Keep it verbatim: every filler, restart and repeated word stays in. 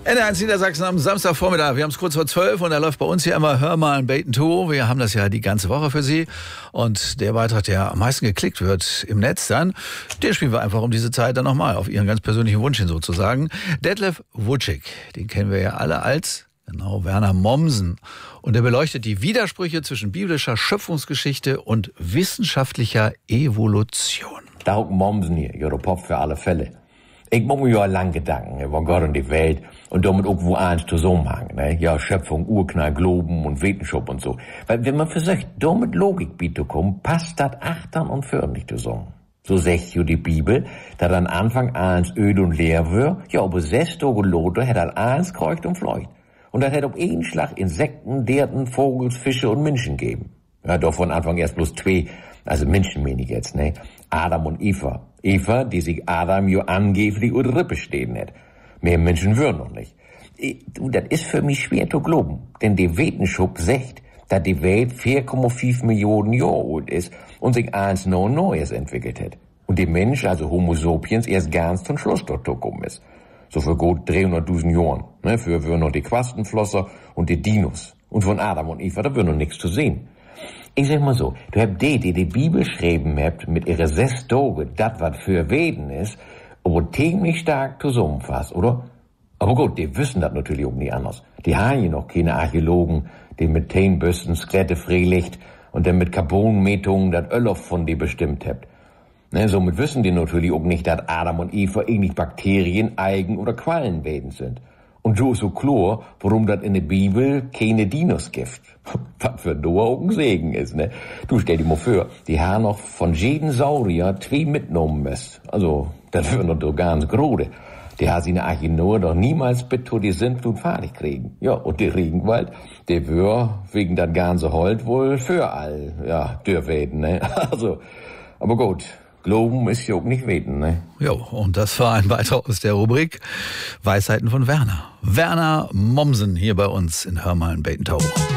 N R eins Niedersachsen am Samstagvormittag. Wir haben es kurz vor zwölf und da läuft bei uns hier immer Hör mal ein Bait and Tour. Wir haben das ja die ganze Woche für Sie. Und der Beitrag, der am meisten geklickt wird im Netz dann, den spielen wir einfach um diese Zeit dann nochmal auf Ihren ganz persönlichen Wunsch hin sozusagen. Detlef Wutschig, den kennen wir ja alle als, genau, Werner Mommsen. Und er beleuchtet die Widersprüche zwischen biblischer Schöpfungsgeschichte und wissenschaftlicher Evolution. Da hockt Mommsen hier, ihre Pop für alle Fälle. Ich mache mir ja lang Gedanken über Gott und die Welt und damit irgendwo eins zusammenhängen, ne? Ja, Schöpfung, Urknall, Globen und Wissenschaft und so. Weil wenn man versucht, da mit Logik zu kommen, passt das achtern und fördern nicht zusammen. So sagt ja die Bibel, dass an Anfang eins öd und leer wird, ja, aber sechs Tage Lothar hat an eins kreucht und fleucht. Und das hat auf einen Schlag Insekten, Derten, Vogels, Fische und Menschen gegeben. Ja, doch von Anfang erst bloß zwei, also Menschen wenig jetzt, ne? Adam und Eva. Eva, die sich Adam jo angeblich und Rippe stehen hat. Mehr Menschen würden noch nicht. Du, das ist für mich schwer zu glauben. Denn die Wissenschaft sagt, dass die Welt vier Komma fünf Millionen Jahre alt ist und sich eins noch Neues entwickelt hat. Und der Mensch, also Homo sapiens, erst ganz zum Schluss dort gekommen ist. So für gut dreihunderttausend Jahren. Ne, für würden noch die Quastenflosser und die Dinos. Und von Adam und Eva, da wird noch nichts zu sehen. Ich sag mal so, du habt die, die die Bibel schreiben habt, mit ihrer sechs Tage, das was für Weden ist, aber ziemlich stark zusammenfasst, oder? Aber gut, die wissen das natürlich auch nicht anders. Die haben ja noch keine Archäologen, die mit Teenbüsten Skelette freilegt und dann mit Carbonmetungen das Öl von die bestimmt habt. Ne, somit wissen die natürlich auch nicht, dass Adam und Eva eigentlich Bakterien, Algen oder Quallenwesen sind. Und so ist so klar, warum das in der Bibel keine Dinos gibt. Was für Noah auch ein Segen ist, ne? Du stell dir mal vor, die haben noch von jedem Saurier zwei mitgenommen müssen. Also, das wäre doch ganz grode. Die haben sie in der Arche Noah doch niemals bitte die Sintflut fertig kriegen. Ja, und der Regenwald, der wär wegen das ganze Holz wohl für all, ja, dürfen, ne? Also, aber gut. Glauben ist ja auch nicht weten, ne? Jo, und das war ein Beitrag aus der Rubrik Weisheiten von Werner. Werner Mommsen hier bei uns in Hör mal ein Bait and Tour.